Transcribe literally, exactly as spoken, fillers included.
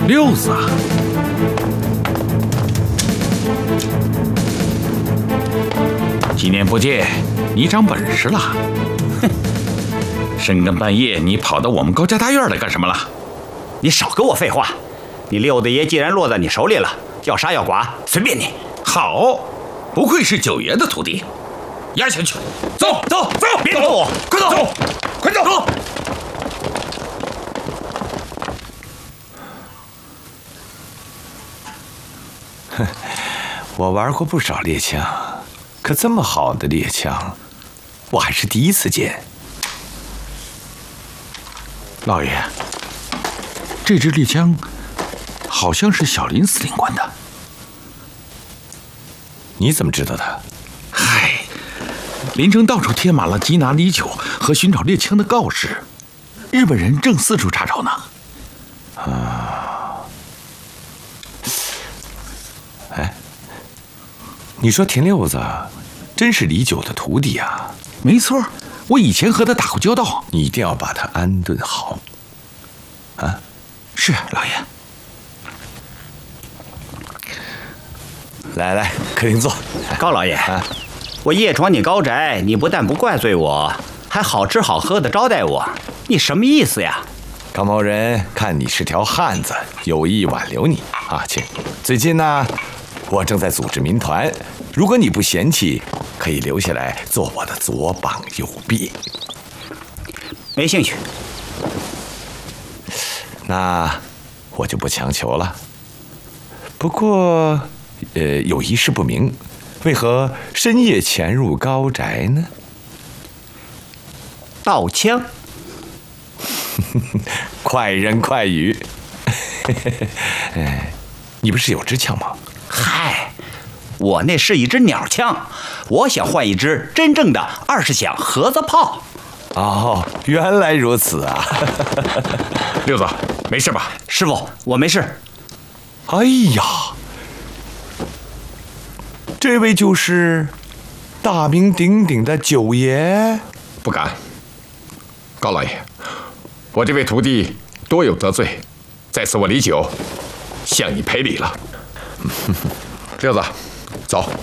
六子啊，几年不见，你长本事了。哼，深更半夜你跑到我们高家大院来干什么了？ 你少跟我废话！你六子爷既然落在你手里了，要杀要剐随便你。 好，不愧是九爷的徒弟，押下去。走走走，别躲我，快走， 走，快走走。 哼，我玩过不少猎枪，可这么好的猎枪，我还是第一次见。 老爷，这支猎枪好像是小林司令官的。 你怎么知道的？ 嗨，林城到处贴满了缉拿李九和寻找猎枪的告示，日本人正四处查找呢。 啊，哎，你说田六子真是李九的徒弟啊？ 没错，我以前和他打过交道。 你一定要把他安顿好。啊， 是老爷。 来来，客厅坐。 高老爷，啊、我夜闯你高宅，你不但不怪罪我，还好吃好喝的招待我，你什么意思呀？ 高某人看你是条汉子，有意挽留你啊，请。最近呢，我正在组织民团，如果你不嫌弃，可以留下来做我的左膀右臂。 没兴趣。 那我就不强求了。不过，呃，有一事不明，为何深夜潜入高宅呢？ 盗枪。 快人快语。哎，你不是有支枪吗？ 嗨，我那是一支鸟枪，我想换一支真正的二十响盒子炮。 哦，原来如此啊！ 六子，没事吧？ 师傅，我没事。 哎呀，这位就是大名鼎鼎的九爷？ 不敢，高老爷，我这位徒弟多有得罪，在此我李九向你赔礼了。六子，走。